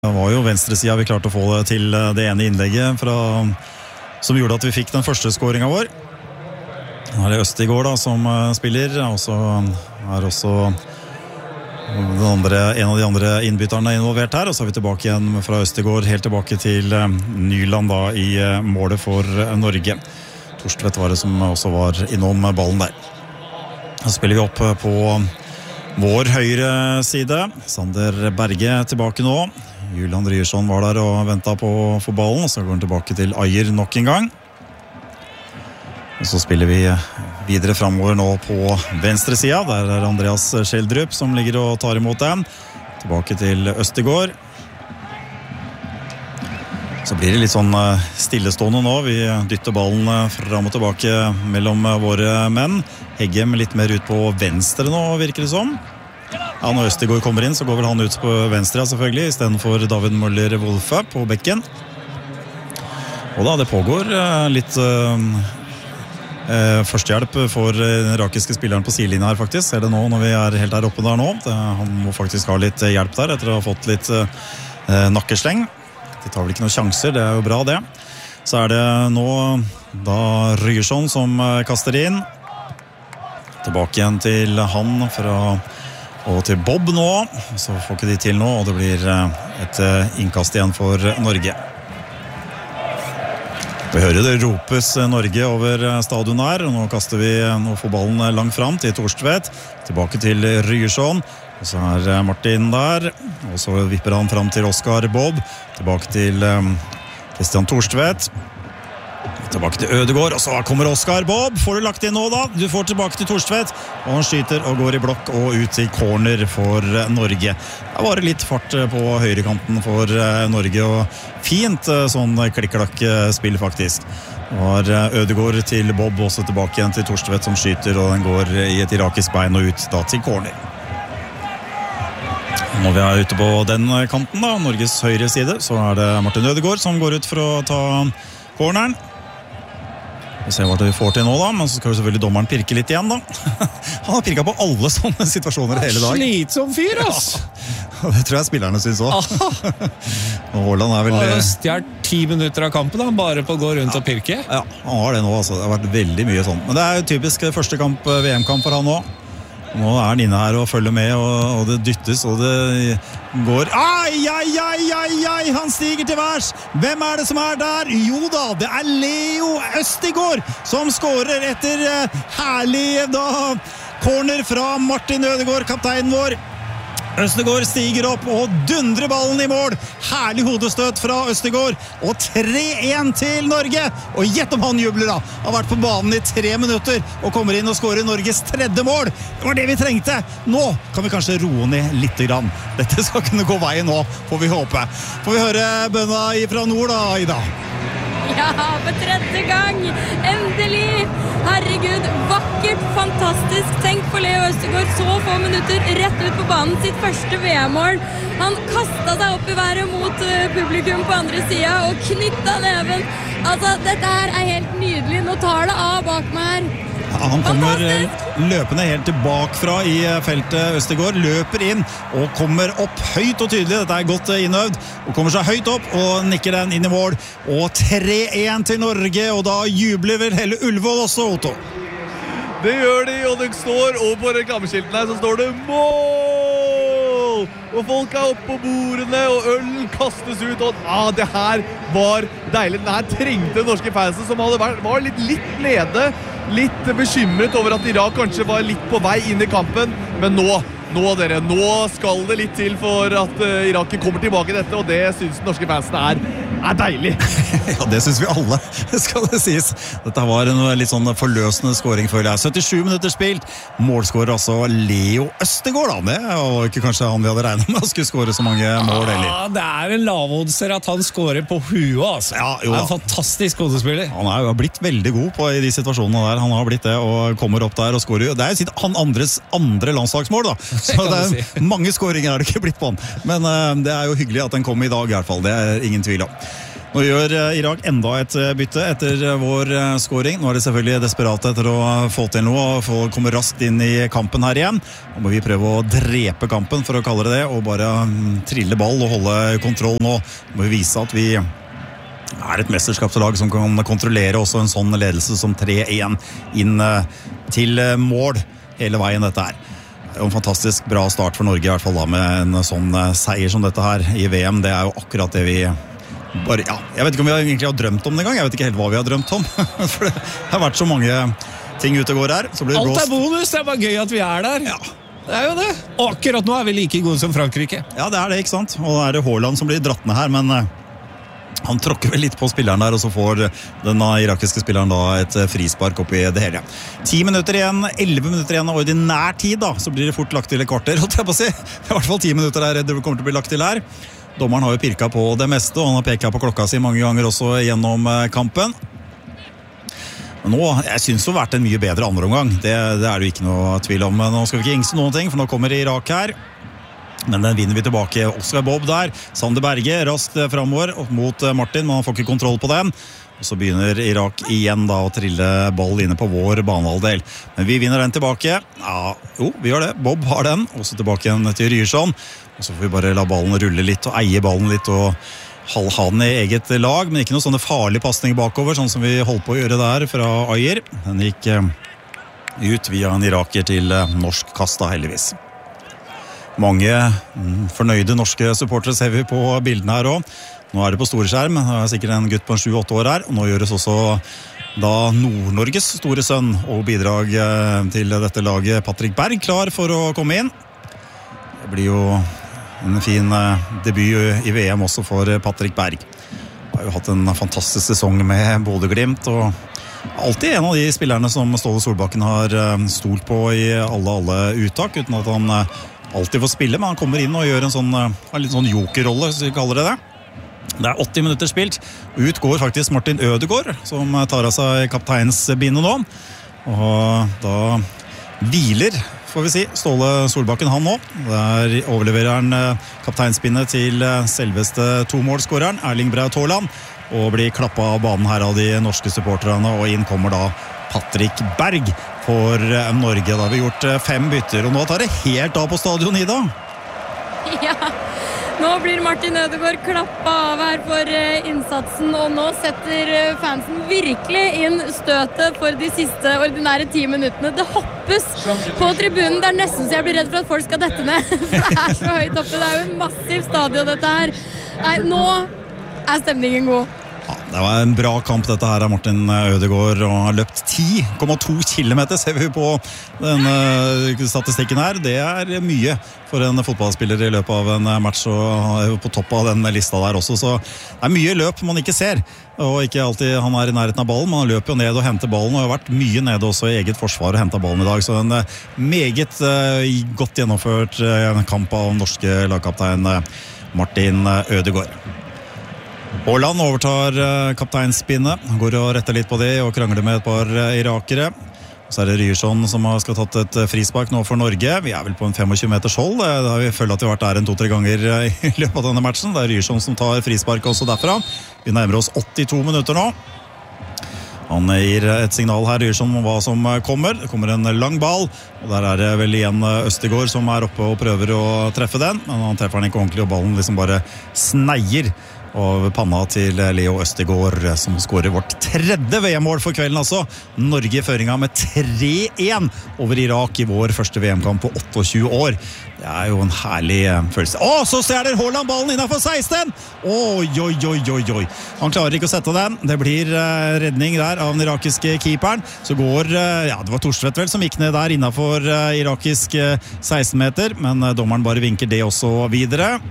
Det var jo venstresida vi klarte å få det til det ene innlegget som gjorde at vi fikk den første skåringen vår. Nå er det Østigård da, som spiller, og så er også en av de andre innbytterne involvert her, og så er vi tilbake igjen fra Østigård, helt tilbake til Nyland da, i målet for Norge. Torstvedt var det som også var innom ballen der. Så spiller vi opp på vår høyre side. Sander Berge tilbake nå. Julian Ryerson var der og ventet på å få ballen, og så går han tilbake til Ayer nok en gang. Og så spiller vi videre fremover nå på venstre sida. Der er Andreas Schjeldrup som ligger og tar imot den. Tilbake til Østigård. Så blir det litt sånn stillestående nå. Vi dytter ballen fram og tilbake mellom våre menn. Heggem litt mer ut på venstre nå, virker det som. Ja, når Østigård kommer inn, så går vel han ut på venstre, selvfølgelig, i stedet for David Møller-Wolfe på bekken. Og da, det pågår litt førstehjelp for den irakiske spilleren på sidelinjen her, faktisk. Ser det nå når vi er helt der oppe der nå. Han må faktisk ha litt hjelp der, etter å ha fått litt nakkesleng. De tar vel ikke noen sjanser, det er jo bra det. Så er det nå da Ryerson som kaster inn. Tilbake igjen til han og til Bob nå. Så får ikke de til nå, og det blir et innkast igjen for Norge. Vi hører det ropes Norge over stadion her, og nå får ballen langt fram til Torstvedt. Tilbake til Ryerson. Og så er Martin der, og så vipper han fram til Oskar Bob. Tilbake til Christian Torstvedt. Tilbake til Ødegård, og så kommer Oskar Bob. Får du lagt inn nå da? Du får tilbake til Torstvedt, og han skyter og går i blokk og ut til corner for Norge. Det var litt fart på høyrekanten for Norge, og fint sånn klikk-klakk-spill faktisk. Det var Ødegård til Bob, også tilbake igjen til Torstvedt som skyter, og den går i et irakisk bein og ut da til corner. Når vi er ute på den kanten da, Norges høyre side, så er det Martin Ødegård som går ut for å ta corneren. Vi ser hva vi får til nå da, men så skal jo selvfølgelig dommeren pirke litt igjen da. Han har pirket på alle sånne situasjoner hele dag. Slitsom fyr, ass! Ja, det tror jeg spillerne synes også. Og Haaland er vel... Han har stjert 10 minutter av kampen, han bare på å gå rundt og pirke. Ja, han har det nå, altså. Det har vært veldig mye sånn. Men det er jo typisk første kamp, VM-kamp for han også. Nå er han inne her og følger med, og det dyttes, og det går... Ai, han stiger til værs! Hvem er det som er der? Jo da, det er Leo Østigård som skårer etter herlig corner fra Martin Ødegård, kapteinen vår. Østigård stiger opp og dundrer ballen i mål. Herlig hodestøt fra Østigård, og 3-1 til Norge. Og gjett om han jubler da. Har vært på banen i 3 minutter og kommer inn og skårer Norges 3. mål. Det var det vi trengte. Nå kan vi kanskje roe ned litt grann. Dette skal kunne gå veien nå, får vi håpe. Får vi høre bønna fra nord da, Ida? Ja, for 3. gang. Endelig. Herregud, vakkert, fantastisk. Tenk på Leo Østigård, så få minutter rett ut på banen, sitt første VM-mål. Han kastet seg opp i været mot publikum på andre siden og knyttet neven. Altså, dette her er helt nydelig. Nå tar det av bak meg her. Ja, han kommer løpende helt tilbakefra i feltet. Østigård løper inn og kommer opp høyt og tydelig. Dette er godt innøvd, og kommer seg høyt opp og nikker den inn i mål. Og 3-1 til Norge, og da jubler vel hele Ullevål også, Otto. Det gjør de, og det står, og på reklameskilten her så står det mål! Og folk er oppe på bordene, og ølen kastes ut, og det her var deilig. Den her trengte norske fansen som var litt nede, litt bekymret over at Irak kanskje var litt på vei inn i kampen, men nå skal det litt til for at Irak kommer tilbake i dette, og det synes den norske fansen er deilig. Ja, det synes vi alle, skal det sies. Dette var en litt sånn forløsende scoring, føler jeg. 77 minutter spilt. Målskårer altså Leo Østigård, da. Det var ikke kanskje han vi hadde regnet med å skulle score så mange mål, eller? Ja, det er en lavodser at han scorer på huet, altså. Ja, jo, en fantastisk hodespiller. Han er jo blitt veldig god i de situasjonene der. Han har blitt det, og kommer opp der og scorer. Det er jo sitt andre landslagsmål, da. Så det er mange skåringer er det ikke blitt på han. Men det er jo hyggelig at den kom i dag i hvert fall. Det er ingen tvil om. Nå gjør Irak enda et bytte etter vår scoring. Nå det selvfølgelig desperate etter å få til noe og komme raskt inn i kampen her igjen. Nå må vi prøve å drepe kampen, for å kalle det det, og bare trille ball og holde kontroll nå. Nå må vi vise at vi et mesterskapslag som kan kontrollere også en sånn ledelse som 3-1 inn til mål hele veien dette her. Det jo en fantastisk bra start for Norge, i hvert fall da, med en sånn seier som dette her i VM. Det jo akkurat det vi bare, jeg vet ikke om vi egentlig har drømt om det en gang. Jeg vet ikke helt hva vi har drømt om. For det har vært så mange ting ute og går her. Så blir det alt bonus, det bare gøy at vi der. Ja. Det jo det. Og akkurat nå vi like gode som Frankrike. Ja, det det, ikke sant? Og det Haaland som blir dratt ned her, men han tråkker vel litt på spilleren der, og så får den irakiske spilleren da et frispark opp i det hele. 10 minutter igjen, 11 minutter igjen av ordinær tid da, så blir det fort lagt til et kvarter, holdt jeg på å si. Det I hvert fall 10 minutter det kommer til å bli lagt til her. Dommeren har jo pirket på det meste, og han har pekt på klokka si mange ganger også gjennom kampen. Men nå, jeg synes det har vært en mye bedre andre omgang. Det det jo ikke noe tvil om. Nå skal vi ikke ingse noen ting, for nå kommer Irak her. Men den vinner vi tilbake. Oscar Bob der. Sander Berge raskt fremover mot Martin, men han får ikke kontroll på den. Og så begynner Irak igjen da å trille ball inne på vår banehalvdel. Men vi vinner den tilbake. Ja, jo, vi gjør det. Bob har den. Og så tilbake igjen til Ryerson. Og så får vi bare la ballen rulle litt og eie ballen litt og ha den i eget lag. Men ikke noe sånne farlige passninger bakover, sånn som vi holdt på å gjøre der fra Ayer. Den gikk ut via en iraker til norsk kast da, heldigvis. Mange fornøyde norske supportere ser vi på bildene her også. Nå det på store skjerm, det sikkert en gutt på 7-8 år her, og nå gjøres også da Nord-Norges store sønn og bidrag til dette laget Patrick Berg klar for å komme inn. Det blir jo en fin debut i VM også for Patrick Berg. Han har jo hatt en fantastisk sesong med Bodø Glimt, og alltid en av de spillerne som Ståle Solbakken har stolt på i alle uttak, uten at han alltid får spille, men han kommer inn og gjør en litt sånn jokerrolle, så vi kaller det. Det 80 minutter spilt. Ut går faktisk Martin Ødegaard, som tar av seg kapteinsbindet nå. Og da hviler, får vi si, Ståle Solbakken han nå. Der overleverer han kapteinsbindet til selveste tomålsskåreren, Erling Braut Haaland, og blir klappet av banen her av de norske supporterne, og inn kommer da Patrick Berg for Norge. Da har vi gjort 5 bytter, og nå tar det helt av på stadion, Ida. Ja, nå blir Martin Ødegaard klappet av her for innsatsen, og nå setter fansen virkelig inn støtet for de siste ordinære 10 minuttene. Det hoppes på tribunen, det nesten så jeg blir redd for at folk skal dette ned. For det så høyt oppe, det jo en massiv stadion dette her. Nei, nå stemningen god. Ja, det var en bra kamp dette her av Martin Ødegaard, og har løpt 10,2 kilometer, ser vi på denne statistikken her. Det mye for en fotballspiller i løpet av en match, og på topp av den lista der også, så det mye løp man ikke ser, og ikke alltid han i nærheten av ballen, men han løper jo ned og henter ballen, og har vært mye nede også i eget forsvar og hentet ballen i dag, så en meget godt gjennomført kamp av norske lagkaptein Martin Ødegaard. Haaland overtar kapteinspinnet, går og retter litt på det og krangler med et par irakere. Så det Ryerson som skal tatt et frispark nå for Norge. Vi vel på en 25 meters hold. Da har vi følt at vi har vært der en 2-3 ganger i løpet av denne matchen. Det Ryerson som tar frispark også derfra. Vi nærmer oss 82 minutter nå. Han gir et signal her, Ryerson, om hva som kommer. Det kommer en lang ball, og der det vel igjen Østegård som oppe og prøver å treffe den. Men han treffer den ikke ordentlig, og ballen liksom bare sneier og panna til Leo Østegård, som skårer vårt 3. VM-mål for kvelden altså. Norge i føringa med 3-1 over Irak i vår første VM-kamp på 28 år. Det jo en herlig følelse. Så stjeler Haaland ballen innenfor 16! Oi. Han klarer ikke å sette den. Det blir redning der av den irakiske keeperen. Så går, det var Torstvedt vel som gikk ned der innenfor irakisk 16 meter, men dommeren bare vinker det også videre.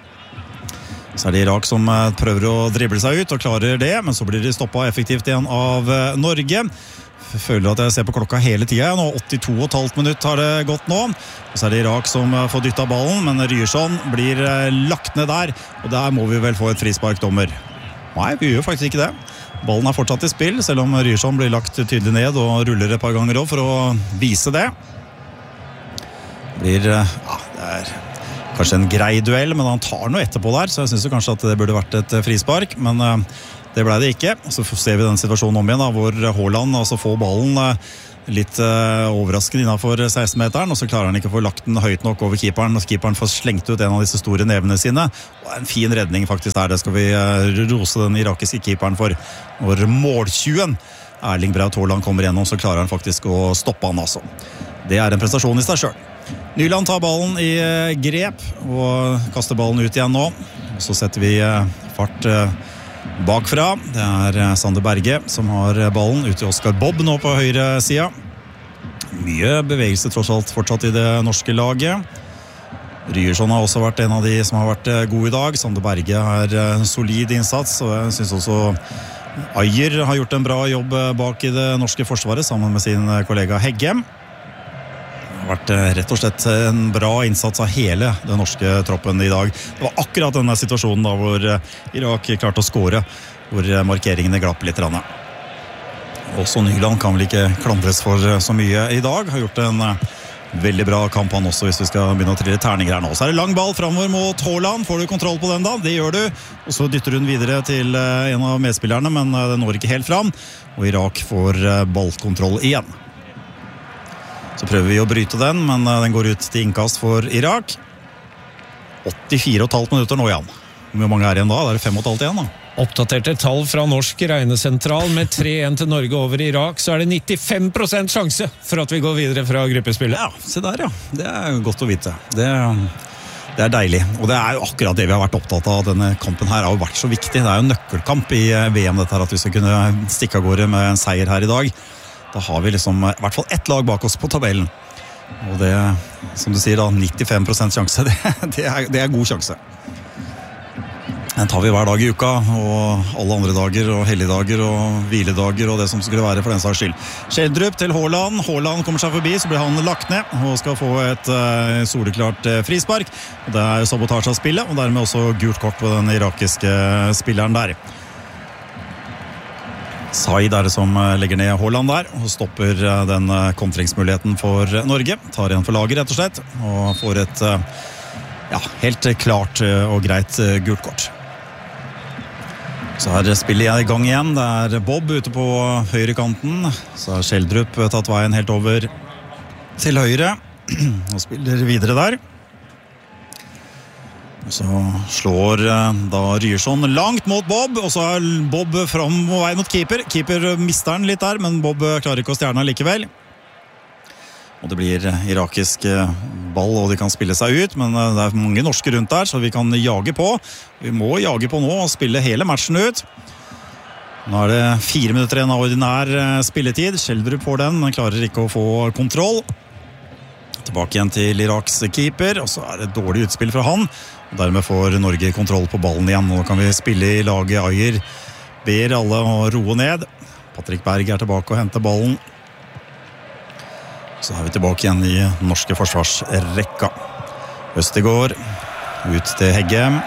Så det Irak som prøver å drible seg ut og klarer det, men så blir de stoppet effektivt igjen av Norge. Jeg føler at jeg ser på klokka hele tiden. Nå 82,5 minutter har det gått nå. Og så det Irak som får dyttet ballen, men Ryerson blir lagt ned der, og der må vi vel få et frisparkdommer. Nei, vi gjør faktisk ikke det. Ballen fortsatt i spill, selv om Ryerson blir lagt tydelig ned og ruller et par ganger også for å vise det. Det blir, det kanskje en grei duell, men han tar noe etterpå der, så jeg synes jo kanskje at det burde vært et frispark, men det ble det ikke. Så ser vi den situasjonen om igjen da, hvor Haaland altså får ballen litt overraskende innenfor 16-meteren, og så klarer han ikke å få lagt den høyt nok over keeperen, og keeperen får slengt ut en av disse store nevene sine, og en fin redning faktisk der, det skal vi rose den irakiske keeperen for. Når måltjuen Erling Braut Haaland kommer gjennom, så klarer han faktisk å stoppe han altså. Det en prestasjon i seg selv. Nyland tar ballen i grep og kaster ballen ut igjen nå. Og så setter vi fart bakfra. Det Sander Berge som har ballen ut til Oscar Bob nå på høyre siden. Mye bevegelse tross alt fortsatt i det norske laget. Ryerson har også vært en av de som har vært gode i dag. Sander Berge solid innsats, og jeg synes også Ajer har gjort en bra jobb bak i det norske forsvaret sammen med sin kollega Heggem. Det har vært rett og slett en bra innsats av hele den norske troppen i dag. Det var akkurat denne situasjonen da hvor Irak klarte å score, hvor markeringene glapp litt. Også Nyland kan vel ikke klandres for så mye i dag. Har gjort en veldig bra kamp han også, hvis vi skal begynne å trille terninger her nå. Så det lang ball fremover mot Haaland. Får du kontroll på den da? Det gjør du. Og så dytter hun videre til en av medspillerne, men det når ikke helt fram. Og Irak får ballkontroll igjen. Så prøver vi å bryte den, men den går ut til innkast for Irak. 84,5 minutter nå, Jan. Hvor mange igjen da? Det 5,5 igjen da. Oppdaterte tall fra norsk regnesentral med 3-1 til Norge over Irak, så det 95% sjanse for at vi går videre fra gruppespillet. Ja, se der ja. Det godt å vite. Det deilig. Og det jo akkurat det vi har vært opptatt av. Denne kampen her har jo vært så viktig. Det jo en nøkkelkamp i VM dette her, at vi skal kunne stikke av gårde med en seier her i dag. Da har vi liksom i hvert fall ett lag bak oss på tabellen. Og det, som du sier da, 95% sjanse, det god sjanse. Den tar vi hver dag i uka, og alle andre dager, og helligdager, og hviledager, og det som skulle være for den saks skyld. Schjelderup til Haaland. Haaland kommer seg forbi, så blir han lagt ned, og skal få et soleklart frispark. Og det jo sabotasje av spillet, og dermed også gult kort på den irakiske spilleren der. Said det som legger ned Haaland der og stopper den kontringsmuligheten for Norge. Tar igjen for laget rett og slett og får et helt klart og greit gult kort. Så spillet i gang igjen. Det Bob ute på høyre kanten. Så Schjelderup tatt veien helt over til høyre og spiller videre der. Så slår da Ryerson langt mot Bob, og så Bob fram og vei mot keeper. Keeper mister den litt der, men Bob klarer ikke å stjerne likevel. Og det blir irakisk ball, og de kan spille seg ut, men det mange norske rundt der, så vi kan jage på. Vi må jage på nå og spille hele matchen ut. Nå det 4 minutter igjen av ordinær spilletid. Schjelderup får den, men klarer ikke å få kontroll. Tilbake igjen til Iraks keeper, og så det et dårlig utspill fra han. Og dermed får Norge kontroll på ballen igjen. Nå kan vi spille i laget. Ajer ber alle å roe ned. Patrick Berg tilbake og henter ballen. Så vi tilbake igjen i norske forsvarsrekka. Østegård ut til Heggem.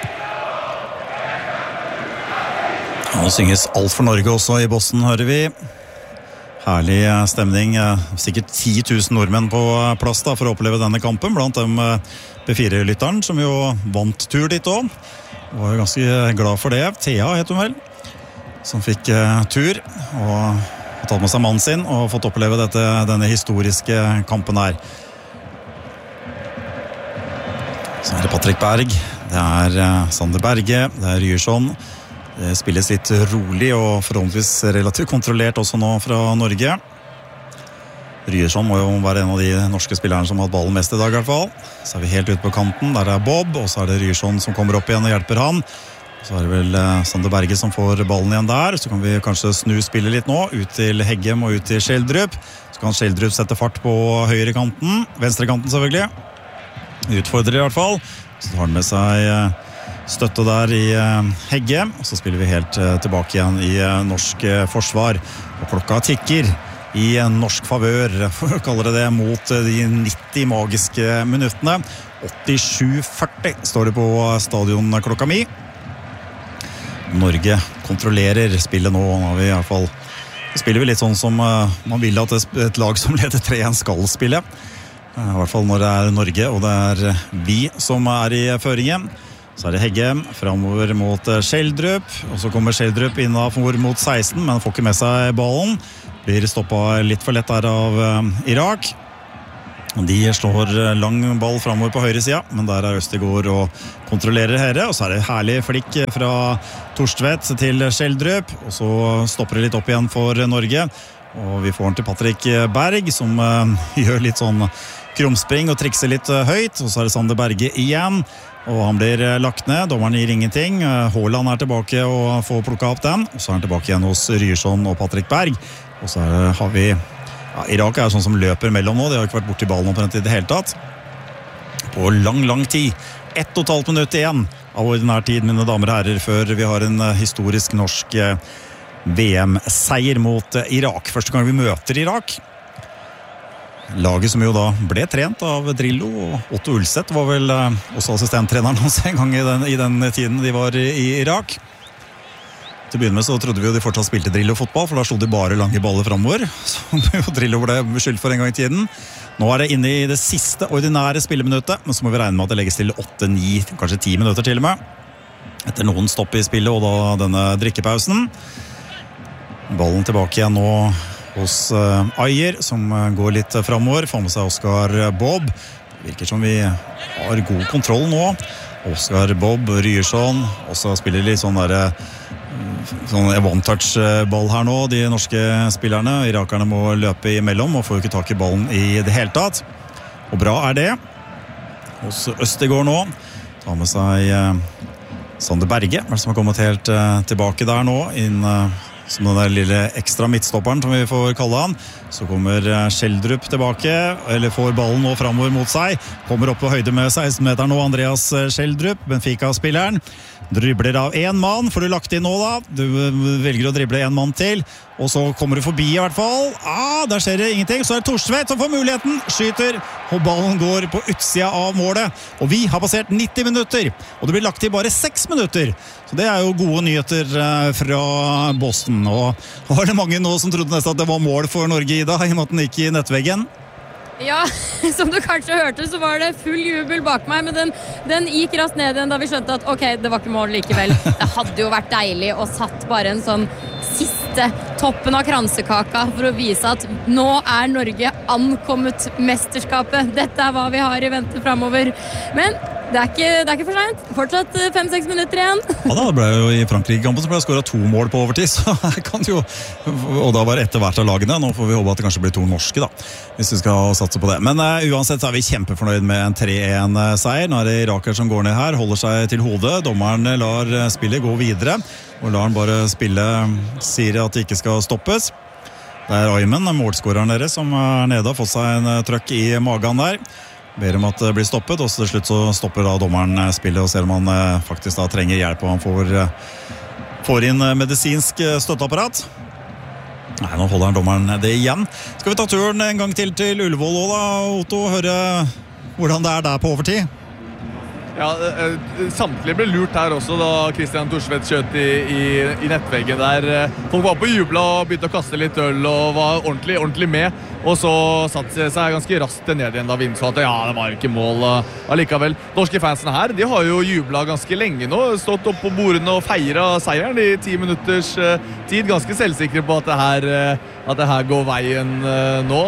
Nå synges alt for Norge også i Boston, hører vi. Herlig stemning. Sikkert 10 000 nordmenn på plass da, for å oppleve denne kampen. Blant dem P4-lytteren, som jo vant tur dit også. Var jo ganske glad for det. Thea het hun vel, som fikk tur og har tatt med seg mannen sin og fått oppleve denne historiske kampen her. Så det Patrick Berg, det Sander Berge, det Ryerson. Det spilles litt rolig og forhåndentligvis relativt kontrollert også nå fra Norge. Ryerson må jo være en av de norske spillerne som har hatt ballen mest i dag i hvert fall. Så vi helt ute på kanten, der Bob, og så det Ryerson som kommer opp igjen og hjelper han. Så det vel Sander Berge som får ballen igjen der. Så kan vi kanskje snu spillet litt nå, ut til Heggem og ut til Schjelderup. Så kan Schjelderup sette fart på høyre kanten, venstre kanten selvfølgelig. Utfordrer i hvert fall. Så tar han med seg støtte der i Heggem, og så spiller vi helt tilbake igjen i norsk forsvar. Og klokka tikker i norsk favør, for å kalle det, mot de 90 magiske minuttene. 87-40 står det på stadion klokka mi. Norge kontrollerer spillet nå, og vi i hvert fall spiller vi litt sånn som man vil at et lag som leder 3-1 skal spille. I hvert fall når det Norge, og det vi som I føringen. Så det Hegge fremover mot Schjelderup, og så kommer Schjelderup innenfor mot 16, men får ikke med seg ballen. Blir stoppet litt for lett der av Irak. De slår lang ball fremover på høyre siden, men der Østegård og kontrollerer herre, og så det herlig flikk fra Torstvedt til Schjelderup, og så stopper det litt opp igjen for Norge. Og vi får den til Patrick Berg, som gjør litt sånn krumspring og trikser litt høyt. Og så det Sander Berge igjen, og han blir lagt ned. Dommeren gir ingenting. Haaland tilbake og får plukket opp den. Og så han tilbake igjen hos Ryerson og Patrick Berg. Og så har vi Irak sånn som løper mellom nå. De har ikke vært borti ballen omtrent I det hele tatt. På lang tid. 1,5 minutt igjen av ordinær tid, mine damer og herrer, før vi har en historisk norsk VM-seier mot Irak. Første gang vi møter Irak. Laget som jo da ble trent av Drillo, og Otto Ulseth var vel også assistenttreneren hans en gang I den tiden de var I Irak. Til å begynne med så trodde vi jo de fortsatt spilte Drillo-fotball, for da stod de bare lange baller fremover, som jo Drillo ble beskyldt for en gang I tiden. Nå det inne I det siste ordinære spilleminuttet, men så må vi regne med at det legges til 8, 9, kanskje 10 minutter til og med. Etter noen stopp I spillet, og da denne drikkepausen. Ballen tilbake igjen nå hos Ayer, som går litt fremover. Får med seg Oscar Bob. Det virker som vi har god kontroll nå. Oscar Bob, Ryerson, også spiller litt sånn one-touch-ball her nå, de norske spillerne. Irakerne må løpe imellom og får jo ikke tak I ballen I det hele tatt. Og bra det. Hos Østegård nå. Tar med seg Sander Berge, som har kommet helt tilbake der nå, inn som den der lille ekstra midtstopperen som vi får kalle han. Så kommer Schjelderup tilbake, eller får ballen nå fremover mot seg. Kommer opp på høyde med 16-meteren nå, Andreas Schjelderup, Benfica-spilleren. Dribler av en mann, får du lagt inn nå da. Du velger å drible en mann til, og så kommer du forbi I hvert fall. Der skjer det ingenting, så det Torstvedt som får muligheten, skyter, og ballen går på utsida av målet. Og vi har passert 90 minutter, og det blir lagt til bare 6 minutter. Så det jo gode nyheter fra Boston. Og var det mange nå som trodde nesten at det var mål for Norge I dag, I og med at den gikk I nettveggen? Ja, som du kanskje hørte, så var det full jubel bak meg, men den gikk raskt ned igjen da vi skjønte at ok, det var ikke mål likevel. Det hadde jo vært deilig å satt bare en sånn siste toppen av kransekaka for å vise at nå Norge ankommet mesterskapet. Dette hva vi har I vente fremover. Men det ikke for sent. Fortsatt 5-6 minutter igjen. Ja da, det ble jo I Frankrike-kampen så ble det skåret 2 mål på overtid, så det kan jo, og da var det etter hvert av lagene. Nå får vi håpe at det kanskje blir 2 norske da, hvis vi skal satse på det. Men uansett så vi kjempefornøyd med en 3-1-seier. Nå det Iraker som går ned her, holder seg til hodet. Dommeren lar spillet gå videre, og lar han bare spille, sier at det ikke skal stoppes. Det Ayman, målskåreren deres, som nede har fått seg en trøkk I magen der. Ber om at det blir stoppet, og så til slutt så stopper da dommeren spillet og ser om han faktisk da trenger hjelp, og han får inn medisinsk støtteapparat. Nei, nå holder dommeren det igjen. Skal vi ta turen en gang til Ullevål også da, Otto, høre hvordan det der på overtid? Ja, samtlige ble lurt her også da Christian Torstvedt skjøt I nettveggen der. Folk var på jubla og begynte å kaste litt øl og var ordentlig med. Og så satt seg ganske raskt ned igjen da vinden så at ja, det var ikke mål allikevel. Norske fansene her, de har jo jublet ganske lenge nå, stått opp på bordene og feiret seieren I 10 minutters tid, ganske selvsikre på at det her går veien nå.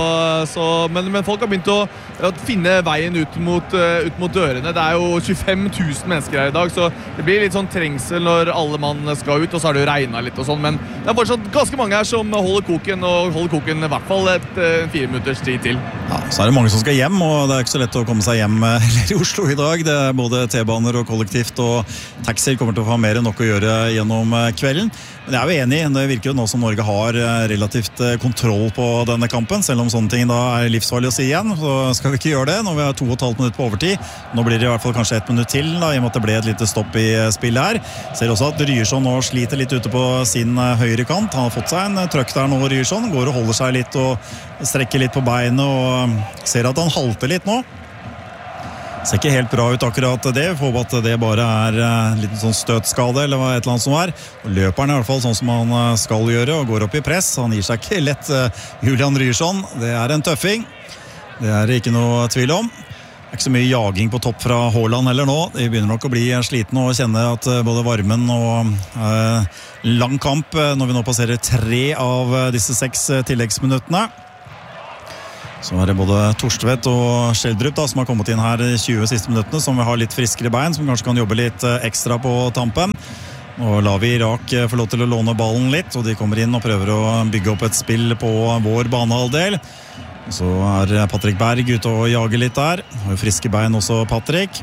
Men folk har begynt å finne veien ut mot dørene. Det jo 25 000 mennesker her I dag, så det blir litt sånn trengsel når alle mann skal ut, og så har det jo regnet litt og sånn, men det fortsatt ganske mange her som holder koken, og holder koken I hvert fall 4 minutters tid til. Ja, så det mange som skal hjem, og det ikke så lett å komme seg hjem heller I Oslo I dag. Det både T-baner og kollektivt, og taxier kommer til å ha mer enn nok å gjøre gjennom kvelden. Men jeg jo enig, det virker jo nå som Norge har relativt kontroll på denne kampen, selv om sånne ting da livsfarlig å si igjen, så skal vi ikke gjøre det når vi har 2,5 minutter på overtid. Nå blir det I hvert fall kanskje 1 minutt til da, I og med at det ble et lite stopp I spillet her. Ser også at Ryerson nå sliter litt ute på sin høyre kant. Han har fått seg en trøkk der nå, Ryerson. Går og holder seg litt og strekker litt på beinet og ser at han halter litt nå. Ser ikke helt bra ut akkurat det. Vi får håpe at det bare en liten sånn støtskade eller et eller annet som Og løper han I hvert fall sånn som han skal gjøre og går opp I press. Han gir seg ikke lett, Julian Ryerson. Det en tøffing. Det ikke noe tvil om. Det ikke så mye jaging på topp fra Haaland heller nå. De begynner nok å bli slitne og kjenne at både varmen og lang kamp når vi nå passerer 3 av disse 6 tilleggsminuttene. Så det både Torstvedt og Schjelderup da, som har kommet inn her i 20 siste minuttene, som vil ha litt friskere bein, som kanskje kan jobbe litt ekstra på tampen. Og lar vi Irak få lov til å låne ballen litt, og de kommer inn og prøver å bygge opp et spill på vår banehalvdel. Så Patrick Berg ute og jager litt der. Har jo friske bein også, Patrick.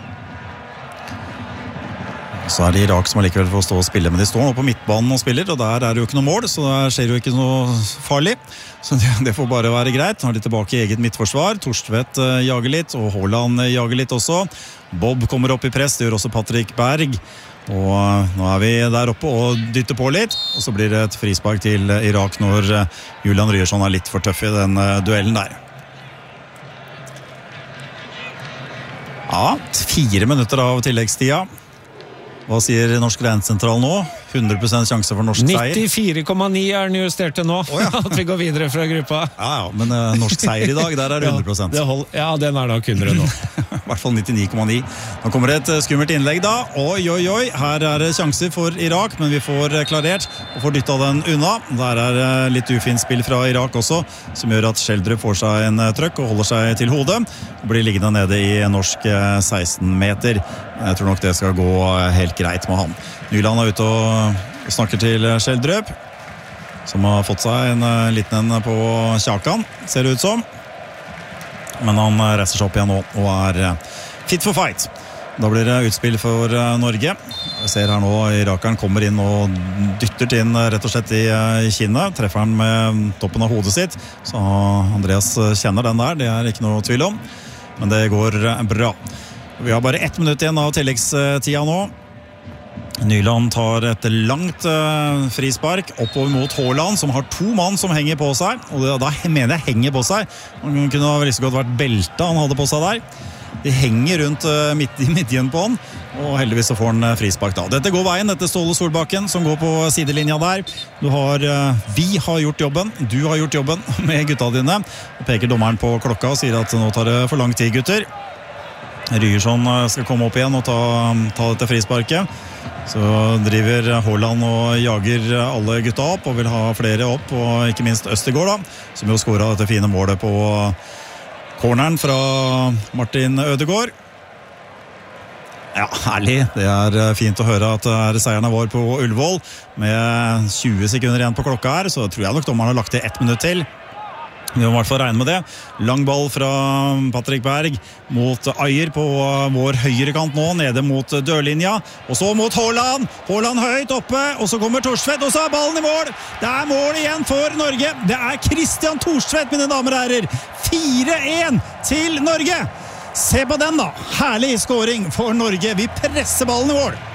Så det Irak som allikevel får stå og spille, men de står nå på midtbanen og spiller, og der det jo ikke noe mål, så der skjer jo ikke noe farlig. Så det får bare være greit. Nå de tilbake i eget midtforsvar. Torstvedt jager litt, og Haaland jager litt også. Bob kommer opp i press, det gjør også Patrick Berg. Og nå vi der oppe og dytter på litt, og så blir det et frispark til Irak når Julian Ryerson litt for tøff i den duellen der. Ja, 4 minutter av tilleggstida. Hva sier Norsk Regnsentral nå? 100% sjanse for norsk seier. 94,9 den justerte nå. At vi går videre fra gruppa. Ja, men norsk seier i dag, der det 100%. Ja, den nok 100 nå. I hvert fall 99,9. Nå kommer det et skummelt innlegg da. Oi, her det sjanser for Irak, men vi får klarert og får dyttet den unna. Der litt ufint spill fra Irak også, som gjør at Schjelderup får seg en trøkk og holder seg til hodet. Og blir liggende nede i norsk 16 meter. Jeg tror nok det skal gå helt greit med han. Nyland ute og snakker til Schjelderup, som har fått seg en liten på kjakan, ser det ut som. Men han reiser seg opp igjen nå og fit for fight. Da blir det utspill for Norge. Jeg ser her nå Irakeren kommer inn og dytter til inn rett og slett i kinnet. Treffer han med toppen av hodet sitt. Så Andreas kjenner den der, det ikke noe tvil om. Men det går bra. Vi har bare 1 minutt igjen av tilleggstida nå. Nyland tar et langt frispark oppover mot Haaland, som har 2 mann som henger på seg. Og da mener jeg henger på seg. Han kunne ha veldig godt vært beltet han hadde på seg der. De henger rundt midtjen på han, og heldigvis så får han frispark da. Dette går veien, dette Ståle Solbakken som går på sidelinja der. Vi har gjort jobben, du har gjort jobben med gutta dine. Og peker dommeren på klokka og sier at nå tar det for lang tid, gutter. Ryerson skal komme opp igjen og ta dette frisparket. Så driver Haaland og jager alle gutta opp og vil ha flere opp, og ikke minst Østegård da, som jo scoret dette fine målet på corneren fra Martin Ødegaard. Ja, ærlig, det fint å høre at seierne var på Ullevål med 20 sekunder igjen på klokka her, så tror jeg nok dommeren har lagt til 1 minutt til. Vi må i hvert fall regne med det. Lang ball fra Patrick Berg mot Ayer på vår høyre kant nå, nede mot dørlinja. Og så mot Haaland. Haaland høyt oppe, og så kommer Torstvedt, og så ballen i mål. Det mål igjen for Norge. Det Christian Torstvedt, mine damer og herrer. 4-1 til Norge. Se på den da. Herlig scoring for Norge. Vi presser ballen i mål.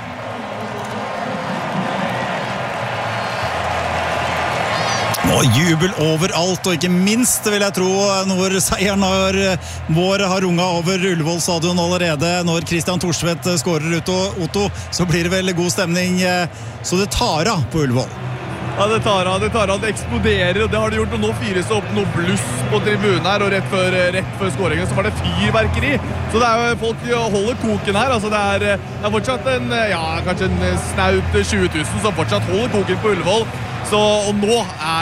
Og jubel overalt, og ikke minst vil jeg tro når seieren vår har runget over Ullevål stadion allerede. Når Christian Torstvedt skårer ut Otto, så blir det vel god stemning, så det tar av på Ullevål. Ja, det tar av, det eksploderer, og det har det gjort, og nå fyres det opp noe bluss på tribunen her, og rett før skåringen så var det fyrverkeri, så det folk holder koken her, altså det fortsatt kanskje en snaut 20 000 som fortsatt holder koken på Ullevål, og nå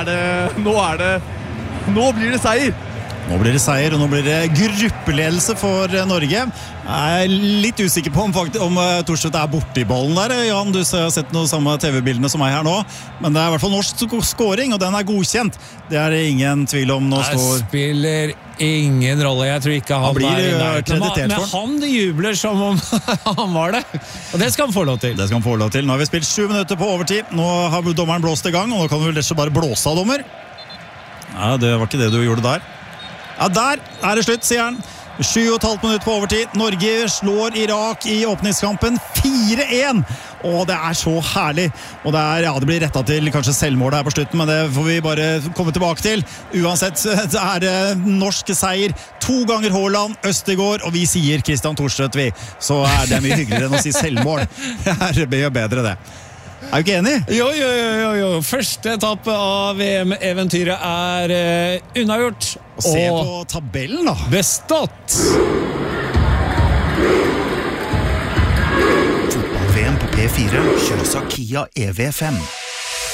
blir det seier. Nå blir det seier, og nå blir det gruppeledelse for Norge. Jeg litt usikker på om Torstvedt borte i bollen der. Jan, du har sett noe samme TV-bildene som meg her nå. Men det I hvert fall norsk scoring, og den godkjent. Det det ingen tvil om. Nå det spiller ingen rolle. Jeg tror ikke han kreditert men han jubler som om han var det. Og det skal han få lov til. Det skal han få lov til. Nå har vi spilt 7 minutter på overtid. Nå har dommeren blåst i gang, og nå kan vi vel bare blåse av dommer. Ja, det var ikke det du gjorde der. Ja, der det slutt, sier han. 7,5 minutter på overtid. Norge slår Irak i åpningskampen 4-1. Og det så herlig. Og det blir rettet til kanskje selvmålet her på slutten, men det får vi bare komme tilbake til. Uansett, det norsk seier. 2 ganger Haaland, Østegård, og vi sier Christian Torstvedt, vi. Så det mye hyggeligere enn å si selvmål. Det gjør bedre det. Er du ikke enig? Jo. Første etappe av VM-eventyret er unnagjort. Og se på tabellen da. Bestått! Fotball-VM på P4 kjøres av Kia EV5.